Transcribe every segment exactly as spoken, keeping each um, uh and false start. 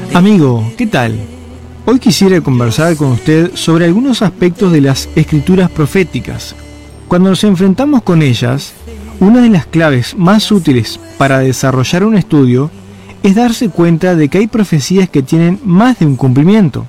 Amigo, ¿qué tal? Hoy quisiera conversar con usted sobre algunos aspectos de las escrituras proféticas. Cuando nos enfrentamos con ellas, una de las claves más útiles para desarrollar un estudio es darse cuenta de que hay profecías que tienen más de un cumplimiento.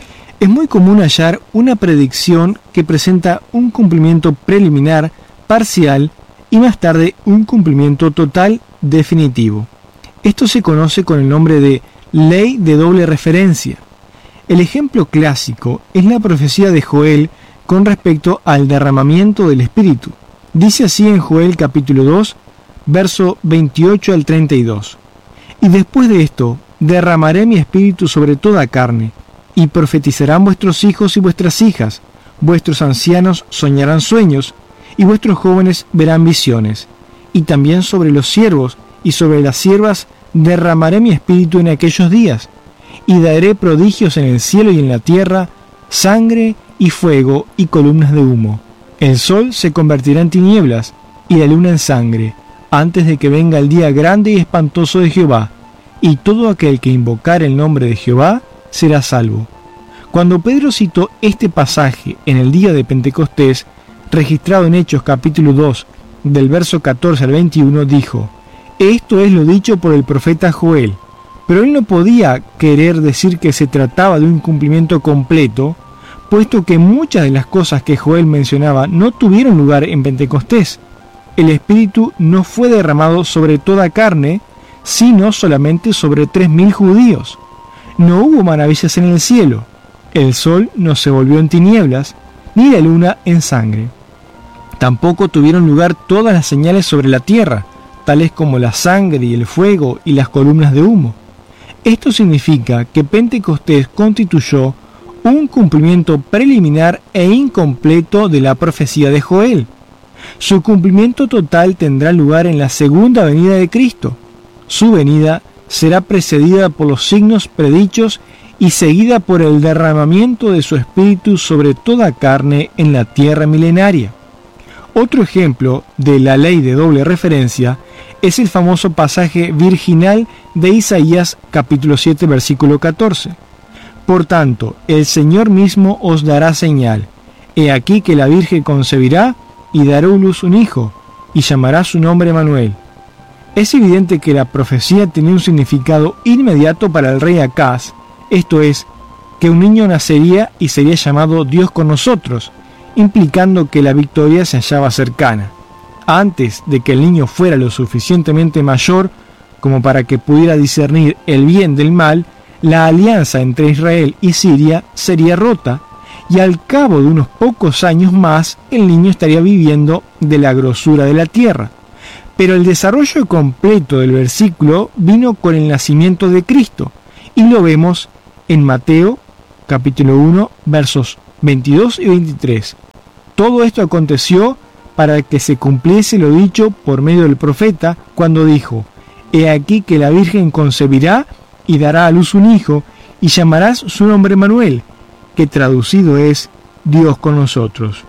Es muy común hallar una predicción que presenta un cumplimiento preliminar, parcial y más tarde un cumplimiento total definitivo. Esto se conoce con el nombre de ley de doble referencia. El ejemplo clásico es la profecía de Joel con respecto al derramamiento del Espíritu. Dice así en Joel capítulo dos, verso veintiocho al treinta y dos. Y después de esto, derramaré mi espíritu sobre toda carne, y profetizarán vuestros hijos y vuestras hijas, vuestros ancianos soñarán sueños, y vuestros jóvenes verán visiones. Y también sobre los siervos y sobre las siervas derramaré mi espíritu en aquellos días, y daré prodigios en el cielo y en la tierra, sangre y fuego y columnas de humo. El sol se convertirá en tinieblas y la luna en sangre, antes de que venga el día grande y espantoso de Jehová, y todo aquel que invocare el nombre de Jehová será salvo. Cuando Pedro citó este pasaje en el día de Pentecostés, registrado en Hechos capítulo dos, del verso catorce al veintiuno, dijo: esto es lo dicho por el profeta Joel. Pero él no podía querer decir que se trataba de un cumplimiento completo, puesto que muchas de las cosas que Joel mencionaba no tuvieron lugar en Pentecostés. El Espíritu no fue derramado sobre toda carne, sino solamente sobre tres mil judíos. No hubo maravillas en el cielo. El sol no se volvió en tinieblas, ni la luna en sangre. Tampoco tuvieron lugar todas las señales sobre la tierra, tales como la sangre y el fuego y las columnas de humo. Esto significa que Pentecostés constituyó un cumplimiento preliminar e incompleto de la profecía de Joel. Su cumplimiento total tendrá lugar en la segunda venida de Cristo. Su venida será precedida por los signos predichos y seguida por el derramamiento de su espíritu sobre toda carne en la tierra milenaria. Otro ejemplo de la ley de doble referencia es el famoso pasaje virginal de Isaías capítulo siete versículo catorce. Por tanto, el Señor mismo os dará señal. He aquí que la Virgen concebirá y dará a luz un hijo, y llamará su nombre Manuel. Es evidente que la profecía tenía un significado inmediato para el rey Acaz, esto es, que un niño nacería y sería llamado Dios con nosotros, implicando que la victoria se hallaba cercana. Antes de que el niño fuera lo suficientemente mayor como para que pudiera discernir el bien del mal, la alianza entre Israel y Siria sería rota, y al cabo de unos pocos años más el niño estaría viviendo de la grosura de la tierra. Pero el desarrollo completo del versículo vino con el nacimiento de Cristo, y lo vemos en Mateo capítulo uno versos veintidós y veintitrés. Todo esto aconteció para que se cumpliese lo dicho por medio del profeta cuando dijo: He aquí que la Virgen concebirá y dará a luz un hijo, y llamarás su nombre Manuel, que traducido es Dios con nosotros.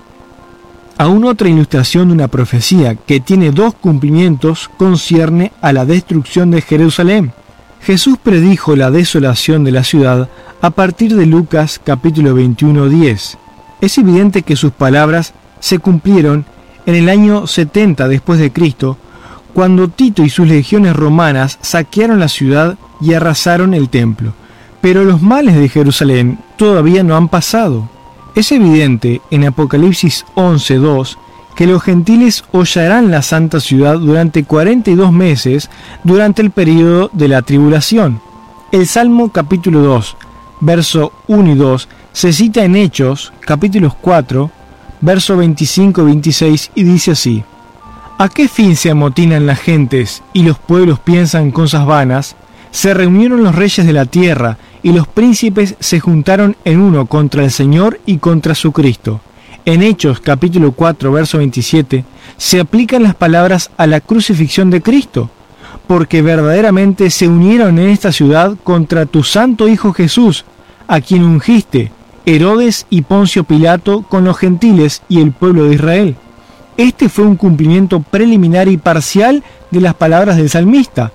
Aún otra ilustración de una profecía que tiene dos cumplimientos concierne a la destrucción de Jerusalén. Jesús predijo la desolación de la ciudad a partir de Lucas capítulo veintiuno, diez. Es evidente que sus palabras se cumplieron en el año setenta después de Cristo, cuando Tito y sus legiones romanas saquearon la ciudad y arrasaron el templo. Pero los males de Jerusalén todavía no han pasado. Es evidente en Apocalipsis once, dos que los gentiles hollarán la santa ciudad durante cuarenta y dos meses durante el período de la tribulación. El Salmo capítulo dos, verso uno y dos se cita en Hechos capítulos cuatro, verso veinticinco y veintiséis, y dice así: ¿A qué fin se amotinan las gentes y los pueblos piensan cosas vanas? Se reunieron los reyes de la tierra y los príncipes se juntaron en uno contra el Señor y contra su Cristo. En Hechos capítulo cuatro, verso veintisiete, se aplican las palabras a la crucifixión de Cristo, porque verdaderamente se unieron en esta ciudad contra tu santo Hijo Jesús, a quien ungiste, Herodes y Poncio Pilato, con los gentiles y el pueblo de Israel. Este fue un cumplimiento preliminar y parcial de las palabras del salmista,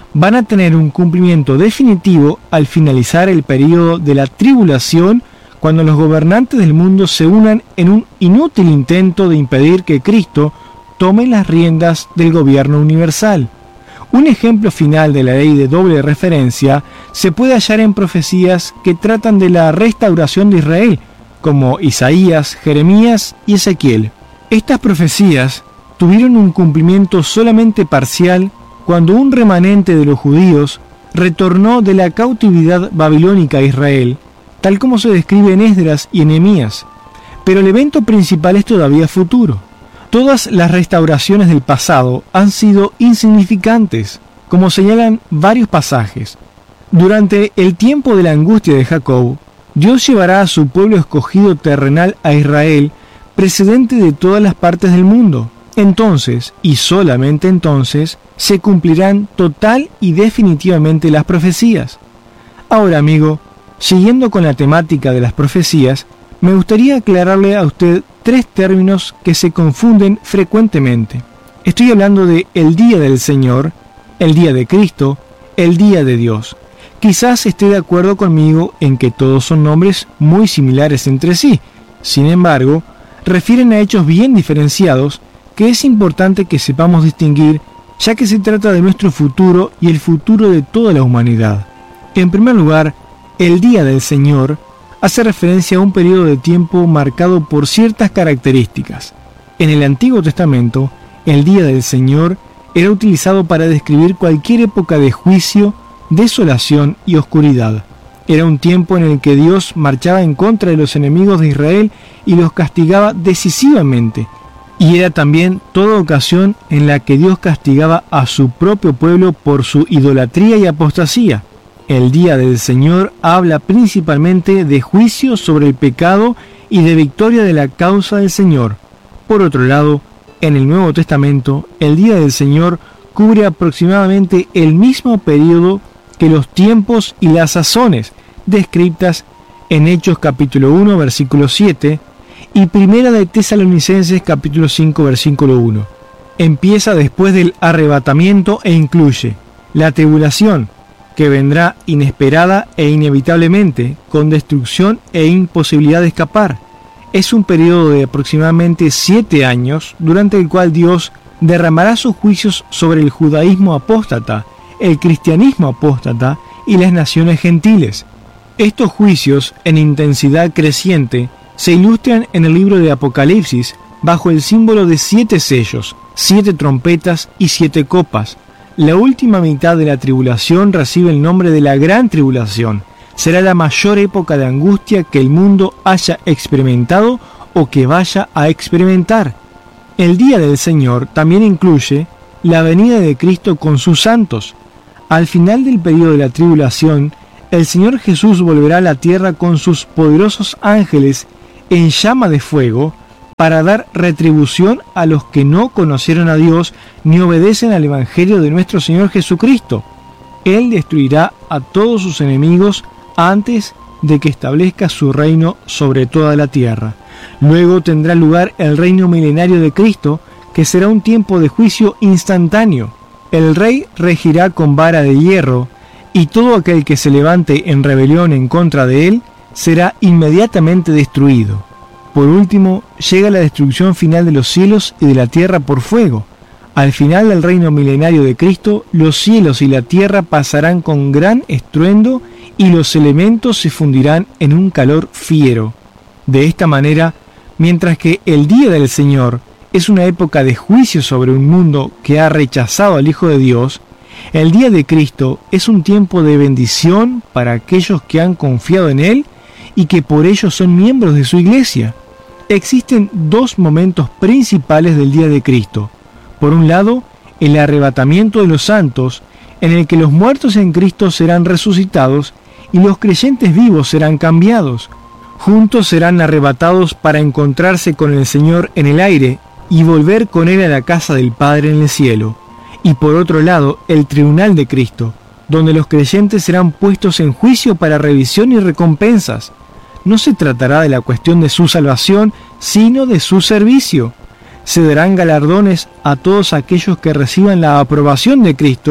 van a tener un cumplimiento definitivo al finalizar el período de la tribulación, cuando los gobernantes del mundo se unan en un inútil intento de impedir que Cristo tome las riendas del gobierno universal. Un ejemplo final de la ley de doble referencia se puede hallar en profecías que tratan de la restauración de Israel, como Isaías, Jeremías y Ezequiel. Estas profecías tuvieron un cumplimiento solamente parcial cuando un remanente de los judíos retornó de la cautividad babilónica a Israel, tal como se describe en Esdras y en Nehemías. Pero el evento principal es todavía futuro. Todas las restauraciones del pasado han sido insignificantes, como señalan varios pasajes. Durante el tiempo de la angustia de Jacob, Dios llevará a su pueblo escogido terrenal a Israel, precedente de todas las partes del mundo. Entonces, y solamente entonces, se cumplirán total y definitivamente las profecías. Ahora, amigo, siguiendo con la temática de las profecías, me gustaría aclararle a usted tres términos que se confunden frecuentemente. Estoy hablando de el día del Señor, el día de Cristo, el día de Dios. Quizás esté de acuerdo conmigo en que todos son nombres muy similares entre sí. Sin embargo, refieren a hechos bien diferenciados que es importante que sepamos distinguir, ya que se trata de nuestro futuro y el futuro de toda la humanidad. En primer lugar, el día del Señor hace referencia a un periodo de tiempo marcado por ciertas características. En el Antiguo Testamento, el día del Señor era utilizado para describir cualquier época de juicio, desolación y oscuridad. Era un tiempo en el que Dios marchaba en contra de los enemigos de Israel y los castigaba decisivamente. Y era también toda ocasión en la que Dios castigaba a su propio pueblo por su idolatría y apostasía. El día del Señor habla principalmente de juicio sobre el pecado y de victoria de la causa del Señor. Por otro lado, en el Nuevo Testamento, el día del Señor cubre aproximadamente el mismo periodo que los tiempos y las sazones descritas en Hechos capítulo uno, versículo siete, y Primera de Tesalonicenses capítulo cinco, versículo uno. Empieza después del arrebatamiento e incluye la tribulación, que vendrá inesperada e inevitablemente, con destrucción e imposibilidad de escapar. Es un periodo de aproximadamente siete años, durante el cual Dios derramará sus juicios sobre el judaísmo apóstata, el cristianismo apóstata y las naciones gentiles. Estos juicios, en intensidad creciente, se ilustran en el libro de Apocalipsis bajo el símbolo de siete sellos, siete trompetas y siete copas. La última mitad de la tribulación recibe el nombre de la Gran Tribulación. Será la mayor época de angustia que el mundo haya experimentado o que vaya a experimentar. El día del Señor también incluye la venida de Cristo con sus santos. Al final del periodo de la tribulación, el Señor Jesús volverá a la tierra con sus poderosos ángeles en llama de fuego para dar retribución a los que no conocieron a Dios ni obedecen al Evangelio de nuestro Señor Jesucristo. Él destruirá a todos sus enemigos antes de que establezca su reino sobre toda la tierra. Luego tendrá lugar el reino milenario de Cristo, que será un tiempo de juicio instantáneo. El rey regirá con vara de hierro, y todo aquel que se levante en rebelión en contra de él será inmediatamente destruido. Por último, llega la destrucción final de los cielos y de la tierra por fuego. Al final del reino milenario de Cristo, los cielos y la tierra pasarán con gran estruendo y los elementos se fundirán en un calor fiero. De esta manera, mientras que el día del Señor es una época de juicio sobre un mundo que ha rechazado al Hijo de Dios, el día de Cristo es un tiempo de bendición para aquellos que han confiado en Él y que por ello son miembros de su iglesia. Existen dos momentos principales del día de Cristo. Por un lado, el arrebatamiento de los santos, en el que los muertos en Cristo serán resucitados y los creyentes vivos serán cambiados. Juntos serán arrebatados para encontrarse con el Señor en el aire y volver con Él a la casa del Padre en el cielo. Y por otro lado, el tribunal de Cristo, donde los creyentes serán puestos en juicio para revisión y recompensas. No se tratará de la cuestión de su salvación, sino de su servicio. Se darán galardones a todos aquellos que reciban la aprobación de Cristo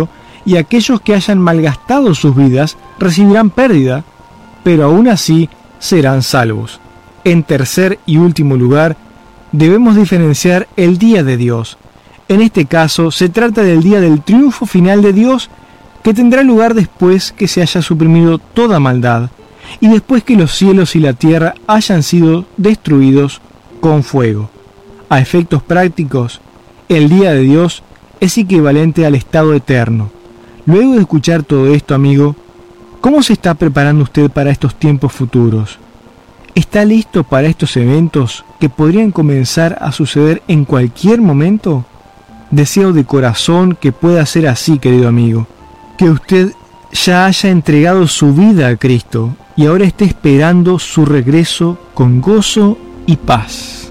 y aquellos que hayan malgastado sus vidas recibirán pérdida, pero aún así serán salvos. En tercer y último lugar, debemos diferenciar el día de Dios. En este caso, se trata del día del triunfo final de Dios, que tendrá lugar después que se haya suprimido toda maldad y después que los cielos y la tierra hayan sido destruidos con fuego. A efectos prácticos, el día de Dios es equivalente al estado eterno. Luego de escuchar todo esto, amigo, ¿cómo se está preparando usted para estos tiempos futuros? ¿Está listo para estos eventos que podrían comenzar a suceder en cualquier momento? Deseo de corazón que pueda ser así, querido amigo, que usted ya haya entregado su vida a Cristo y ahora esté esperando su regreso con gozo y paz.